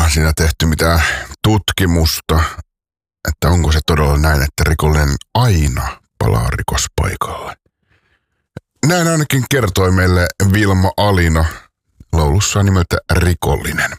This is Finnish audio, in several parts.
ollaan siinä tehty mitään tutkimusta, että onko se todella näin, että rikollinen aina palaa rikospaikalle. Näin ainakin kertoi meille Vilma Alina laulussaan nimeltä Rikollinen.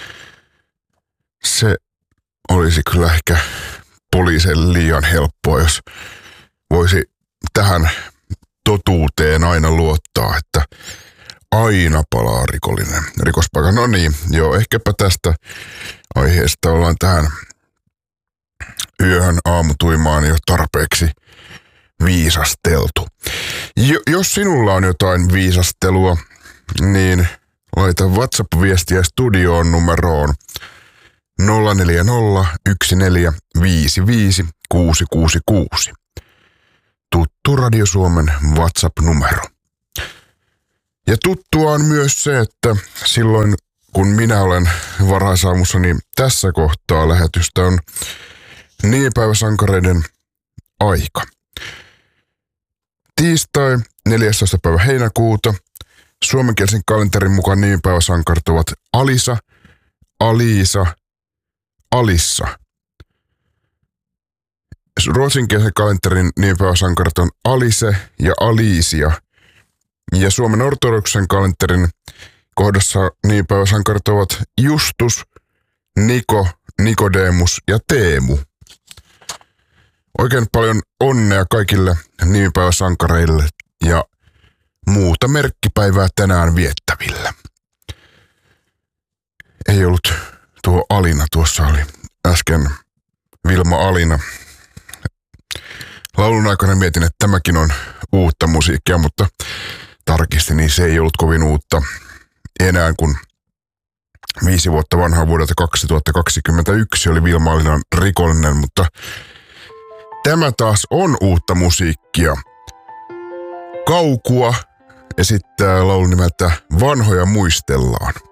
Se olisi kyllä ehkä poliisille liian helppoa, jos voisi tähän totuuteen aina luottaa, että aina palaa rikollinen rikospaikka. No niin, joo, ehkäpä tästä aiheesta ollaan tähän yöhön aamutuimaan jo tarpeeksi viisasteltu. Jos sinulla on jotain viisastelua, niin laita WhatsApp-viestiä studioon numeroon 0401455666. Tuttu Radio Suomen WhatsApp-numero. Ja tuttua on myös se, että silloin kun minä olen varhaisaamussa, niin tässä kohtaa lähetystä on nimipäiväsankareiden aika. Tiistai 14. päivä heinäkuuta. Suomenkielisen kalenterin mukaan nimipäiväsankarit ovat Alisa, Aliisa, Alissa. Ruotsinkielisen kalenterin nimipäiväsankarit on Alise ja Aliisia. Ja Suomen ortodoksen kalenterin kohdassa nimipäiväsankarit ovat Justus, Niko, Nikodemus ja Teemu. Oikein paljon onnea kaikille nimipäiväsankareille ja muuta merkkipäivää tänään viettäville. Ei ollut tuo Alina, tuossa oli äsken Vilma Alina. Laulun aikana mietin, että tämäkin on uutta musiikkia, mutta tarkistin, niin se ei ollut kovin uutta enää, kun 5 vuotta vanhaa vuodelta 2021 oli Vilma Alinan Rikollinen, mutta tämä taas on uutta musiikkia. Kaukua esittää laulun nimeltä Vanhoja muistellaan.